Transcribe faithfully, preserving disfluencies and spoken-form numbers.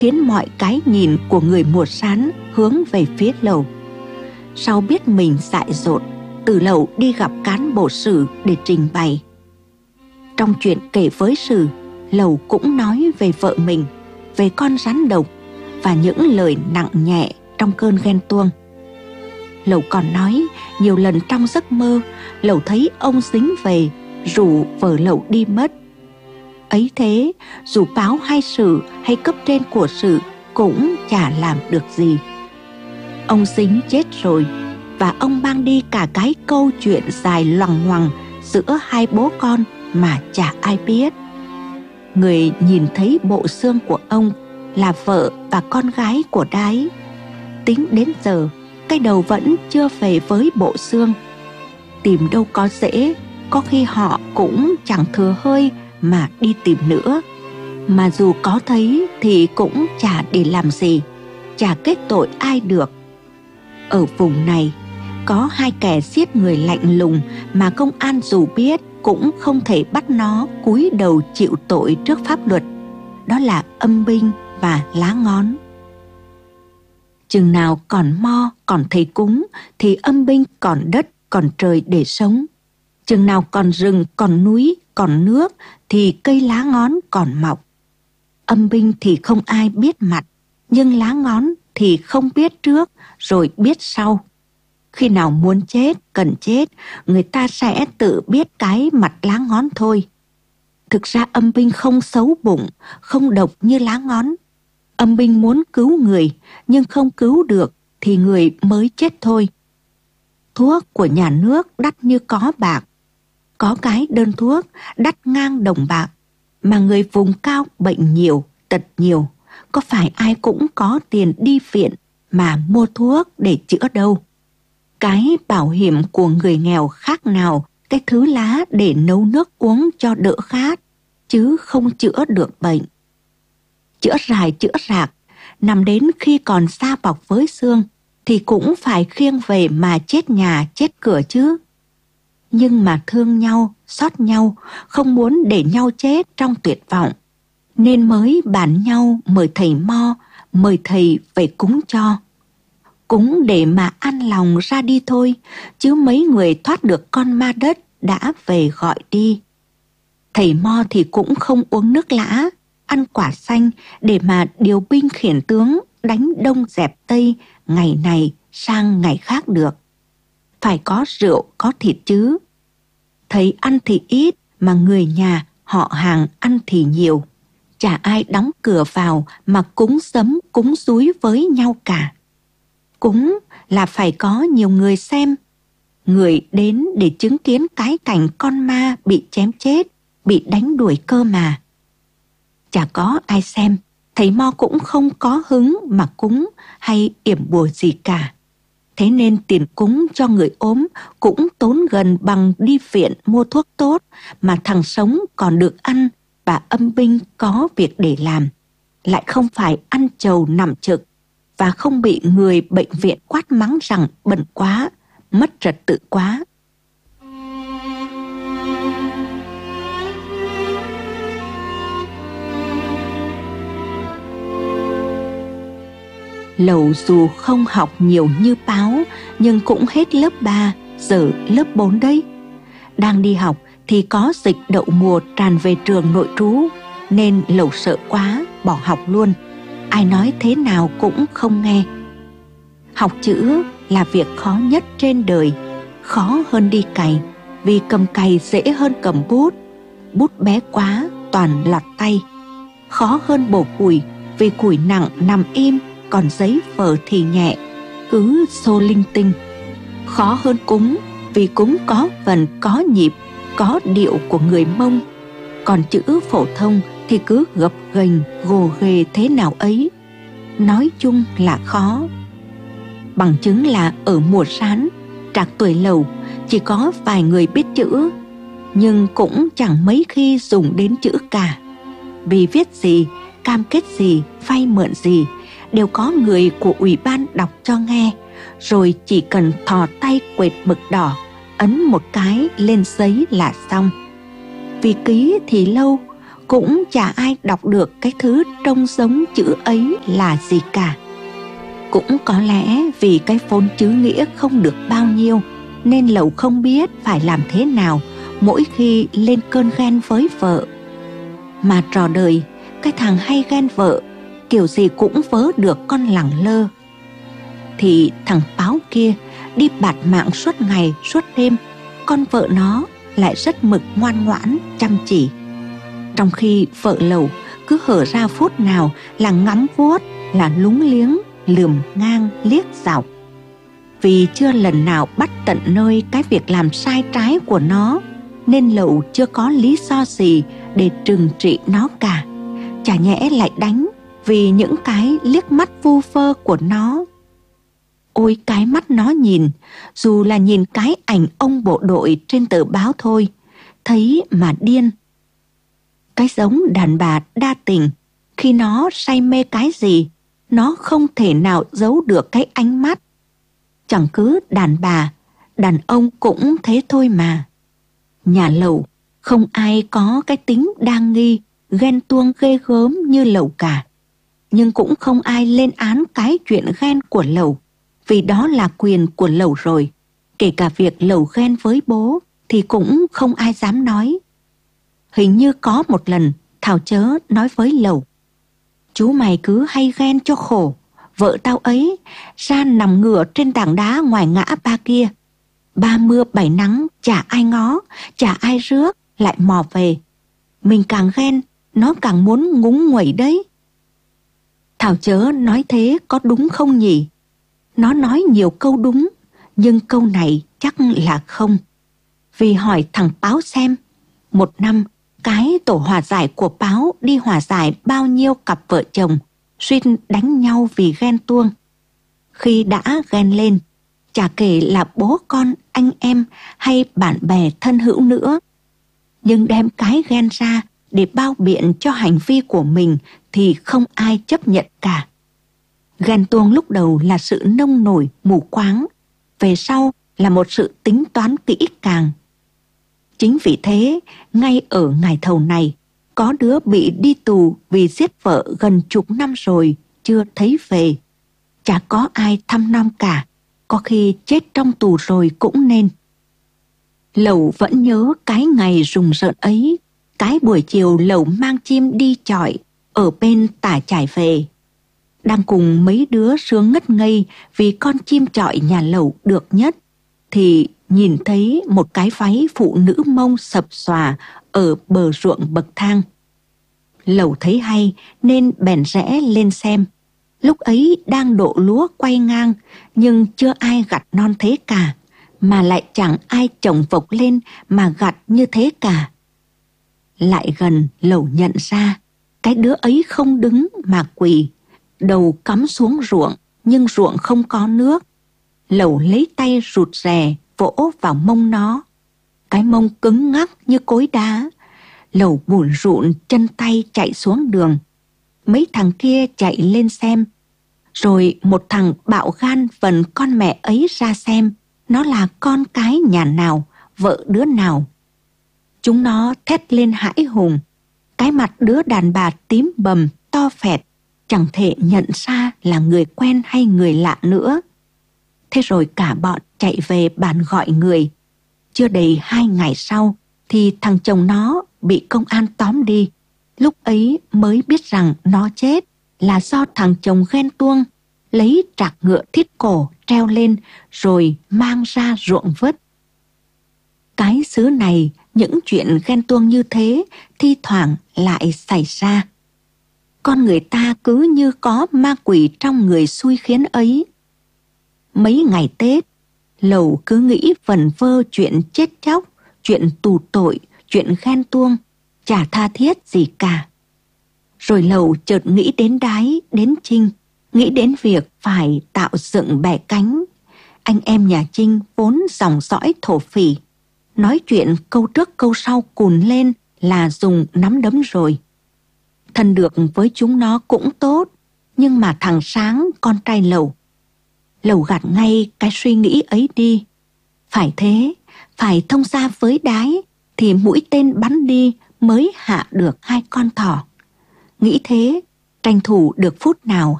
khiến mọi cái nhìn của người Một Sán hướng về phía Lầu. Sau biết mình dại dột, Từ Lầu đi gặp cán bộ Sử để trình bày. Trong chuyện kể với Sử, Lầu cũng nói về vợ mình, về con rắn độc và những lời nặng nhẹ trong cơn ghen tuông. Lầu còn nói nhiều lần trong giấc mơ Lầu thấy ông Dính về rủ vợ Lầu đi mất. Ấy thế, dù báo hay Sử hay cấp trên của Sử cũng chả làm được gì. Ông Dính chết rồi, và ông mang đi cả cái câu chuyện dài loằng ngoằng giữa hai bố con mà chả ai biết. Người nhìn thấy bộ xương của ông là vợ và con gái của Đái. Tính đến giờ, cái đầu vẫn chưa về với bộ xương. Tìm đâu có dễ, có khi họ cũng chẳng thừa hơi mà đi tìm nữa. Mà dù có thấy thì cũng chả để làm gì, chả kết tội ai được. Ở vùng này, có hai kẻ giết người lạnh lùng mà công an dù biết cũng không thể bắt nó cúi đầu chịu tội trước pháp luật. Đó là Âm Binh và Lá Ngón. Chừng nào còn Mo, còn thầy cúng thì Âm Binh còn đất, còn trời để sống. Chừng nào còn rừng, còn núi, còn nước thì cây Lá Ngón còn mọc. Âm Binh thì không ai biết mặt, nhưng Lá Ngón thì không biết trước rồi biết sau. Khi nào muốn chết, cần chết, người ta sẽ tự biết cái mặt Lá Ngón thôi. Thực ra Âm Binh không xấu bụng, không độc như Lá Ngón. Âm Binh muốn cứu người, nhưng không cứu được thì người mới chết thôi. Thuốc của nhà nước đắt như có bạc. Có cái đơn thuốc đắt ngang đồng bạc, mà người vùng cao bệnh nhiều, tật nhiều. Có phải ai cũng có tiền đi viện mà mua thuốc để chữa đâu. Cái bảo hiểm của người nghèo khác nào cái thứ lá để nấu nước uống cho đỡ khát, chứ không chữa được bệnh. Chữa rài chữa rạc, nằm đến khi còn da bọc với xương, thì cũng phải khiêng về mà chết nhà chết cửa chứ. Nhưng mà thương nhau, xót nhau, không muốn để nhau chết trong tuyệt vọng, nên mới bàn nhau mời thầy Mo, mời thầy về cúng cho. Cúng để mà an lòng ra đi thôi, chứ mấy người thoát được con ma đất đã về gọi đi. Thầy Mo thì cũng không uống nước lã, ăn quả xanh để mà điều binh khiển tướng đánh đông dẹp tây ngày này sang ngày khác được. Phải có rượu, có thịt chứ. Thầy ăn thì ít mà người nhà, họ hàng ăn thì nhiều. Chả ai đóng cửa vào mà cúng sấm cúng dúi với nhau cả. Cúng là phải có nhiều người xem. Người đến để chứng kiến cái cảnh con ma bị chém chết, bị đánh đuổi cơ mà. Chả có ai xem, thầy Mo cũng không có hứng mà cúng hay yểm bùa gì cả. Thế nên tiền cúng cho người ốm cũng tốn gần bằng đi viện mua thuốc tốt, mà thằng sống còn được ăn và Âm Binh có việc để làm, lại không phải ăn trầu nằm trực và không bị người bệnh viện quát mắng rằng bận quá, mất trật tự quá. Lầu dù không học nhiều như Báo, nhưng cũng hết lớp ba, giờ lớp bốn đấy. Đang đi học thì có dịch đậu mùa tràn về trường nội trú, nên Lầu sợ quá, bỏ học luôn. Ai nói thế nào cũng không nghe. Học chữ là việc khó nhất trên đời, khó hơn đi cày, vì cầm cày dễ hơn cầm bút. Bút bé quá, toàn lọt tay. Khó hơn bổ củi, vì củi nặng nằm im, còn giấy vở thì nhẹ, cứ xô linh tinh. Khó hơn cúng, vì cúng có vần, có nhịp, có điệu của người Mông. Còn chữ phổ thông thì cứ gập ghềnh, gồ ghề thế nào ấy. Nói chung là khó. Bằng chứng là ở Mùa Sán, trạc tuổi Lầu, chỉ có vài người biết chữ, nhưng cũng chẳng mấy khi dùng đến chữ cả. Vì viết gì, cam kết gì, vay mượn gì, đều có người của ủy ban đọc cho nghe, rồi chỉ cần thò tay quệt mực đỏ, ấn một cái lên giấy là xong. Vì ký thì lâu, cũng chả ai đọc được cái thứ trông giống chữ ấy là gì cả. Cũng có lẽ vì cái vốn chữ nghĩa không được bao nhiêu, nên Lầu không biết phải làm thế nào mỗi khi lên cơn ghen với vợ. Mà trò đời, cái thằng hay ghen vợ, kiểu gì cũng vớ được con lẳng lơ. Thì thằng Báo kia đi bạt mạng suốt ngày suốt đêm, con vợ nó lại rất mực ngoan ngoãn chăm chỉ. Trong khi vợ Lầu cứ hở ra phút nào là ngắm vuốt, là lúng liếng, lườm ngang liếc dọc. Vì chưa lần nào bắt tận nơi cái việc làm sai trái của nó, nên Lầu chưa có lý do gì để trừng trị nó cả. Chả nhẽ lại đánh vì những cái liếc mắt vu vơ của nó. Ôi cái mắt nó nhìn, dù là nhìn cái ảnh ông bộ đội trên tờ báo thôi, thấy mà điên. Cái giống đàn bà đa tình, khi nó say mê cái gì, nó không thể nào giấu được cái ánh mắt. Chẳng cứ đàn bà, đàn ông cũng thế thôi mà. Nhà Lầu không ai có cái tính đa nghi, ghen tuông ghê gớm như Lầu cả. Nhưng cũng không ai lên án cái chuyện ghen của Lầu, vì đó là quyền của Lầu rồi. Kể cả việc Lầu ghen với bố thì cũng không ai dám nói. Hình như có một lần Thảo Chớ nói với Lầu: chú mày cứ hay ghen cho khổ, vợ tao ấy ra nằm ngửa trên tảng đá ngoài ngã ba kia. Ba mưa bảy nắng chả ai ngó, chả ai rước, lại mò về. Mình càng ghen, nó càng muốn ngúng nguẩy đấy. Thảo Chớ nói thế có đúng không nhỉ? Nó nói nhiều câu đúng, nhưng câu này chắc là không. Vì hỏi thằng Báo xem, một năm cái tổ hòa giải của Báo đi hòa giải bao nhiêu cặp vợ chồng suýt đánh nhau vì ghen tuông. Khi đã ghen lên, chả kể là bố con, anh em hay bạn bè thân hữu nữa, nhưng đem cái ghen ra để bao biện cho hành vi của mình thì không ai chấp nhận cả. Ghen tuông lúc đầu là sự nông nổi mù quáng, về sau là một sự tính toán kỹ càng. Chính vì thế, ngay ở Ngải Thầu này, có đứa bị đi tù vì giết vợ gần chục năm rồi, chưa thấy về. Chả có ai thăm nom cả, có khi chết trong tù rồi cũng nên. Lầu vẫn nhớ cái ngày rùng rợn ấy, cái buổi chiều Lầu mang chim đi chọi ở bên tả trải về. Đang cùng mấy đứa sướng ngất ngây vì con chim chọi nhà Lầu được nhất, thì nhìn thấy một cái váy phụ nữ Mông sập xòa ở bờ ruộng bậc thang. Lầu thấy hay nên bèn rẽ lên xem. Lúc ấy đang độ lúa quay ngang, nhưng chưa ai gặt non thế cả, mà lại chẳng ai trồng vộc lên mà gặt như thế cả. Lại gần, Lầu nhận ra cái đứa ấy không đứng mà quỳ, đầu cắm xuống ruộng, nhưng ruộng không có nước. Lầu lấy tay rụt rè vỗ vào mông nó. Cái mông cứng ngắc như cối đá. Lầu bủn rụn chân tay chạy xuống đường. Mấy thằng kia chạy lên xem. Rồi một thằng bạo gan vần con mẹ ấy ra xem nó là con cái nhà nào, vợ đứa nào. Chúng nó thét lên hãi hùng. Cái mặt đứa đàn bà tím bầm, to phẹt, chẳng thể nhận ra là người quen hay người lạ nữa. Thế rồi cả bọn chạy về bàn gọi người. Chưa đầy hai ngày sau thì thằng chồng nó bị công an tóm đi. Lúc ấy mới biết rằng nó chết là do thằng chồng ghen tuông, lấy trạc ngựa thít cổ treo lên rồi mang ra ruộng vứt. Cái xứ này, những chuyện ghen tuông như thế thi thoảng lại xảy ra. Con người ta cứ như có ma quỷ trong người xui khiến ấy. Mấy ngày Tết, Lầu cứ nghĩ vẩn vơ chuyện chết chóc, chuyện tù tội, chuyện ghen tuông, chả tha thiết gì cả. Rồi Lầu chợt nghĩ đến Đái, đến Trinh, nghĩ đến việc phải tạo dựng bè cánh. Anh em nhà Trinh vốn dòng dõi thổ phỉ, nói chuyện câu trước câu sau cùn lên là dùng nắm đấm rồi. Thân được với chúng nó cũng tốt, nhưng mà thằng Sáng, con trai Lầu, Lầu gạt ngay cái suy nghĩ ấy đi. Phải thế, phải thông gia với Đái thì mũi tên bắn đi mới hạ được hai con thỏ. Nghĩ thế, tranh thủ được phút nào